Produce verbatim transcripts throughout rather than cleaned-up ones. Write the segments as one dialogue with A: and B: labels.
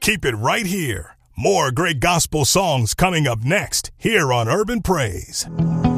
A: Keep it right here. More great gospel songs coming up next here on Urban Praise.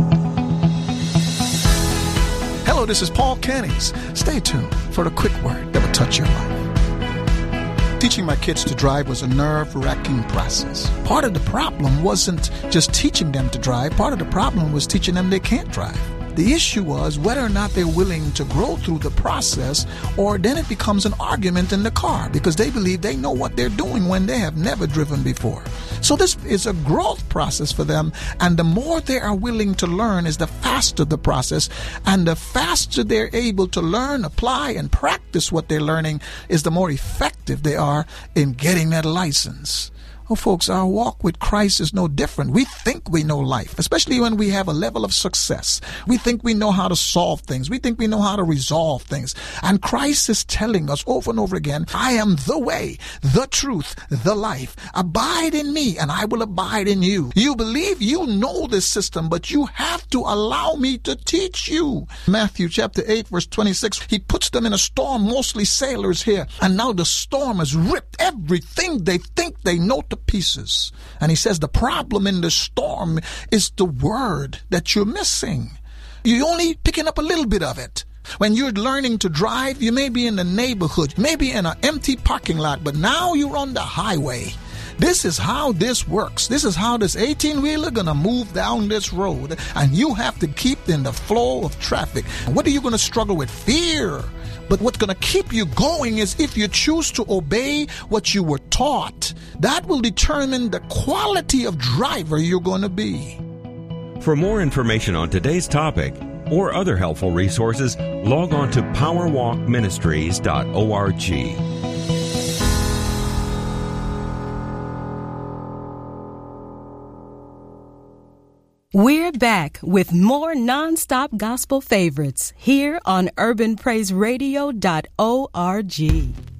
B: Hello, this is Paul Kenny's. Stay tuned for the quick word that will touch your life. Teaching my kids to drive was a nerve-wracking process. Part of the problem wasn't just teaching them to drive. Part of the problem was teaching them they can't drive. The issue was whether or not they're willing to grow through the process, or then it becomes an argument in the car because they believe they know what they're doing when they have never driven before. So this is a growth process for them, and the more they are willing to learn is the faster the process, and the faster they're able to learn, apply, and practice what they're learning is the more effective they are in getting that license. Oh, folks, our walk with Christ is no different. We think we know life, especially when we have a level of success. We think we know how to solve things. We think we know how to resolve things. And Christ is telling us over and over again, I am the way, the truth, the life. Abide in me, and I will abide in you. You believe you know this system, but you have to allow me to teach you. Matthew chapter eight, verse twenty-six, he puts them in a storm, mostly sailors here. And now the storm has ripped everything they think they know to pieces. And he says the problem in the storm is the word that you're missing. You're only picking up a little bit of it. When you're learning to drive, you may be in the neighborhood, maybe in an empty parking lot, but now you're on the highway. This is how this works. This is how this eighteen-wheeler gonna move down this road, and you have to keep in the flow of traffic. What are you gonna struggle with? Fear. But what's going to keep you going is if you choose to obey what you were taught. That will determine the quality of driver you're going to be.
C: For more information on today's topic or other helpful resources, log on to power walk ministries dot org.
D: We're back with more nonstop gospel favorites here on urban praise radio dot org.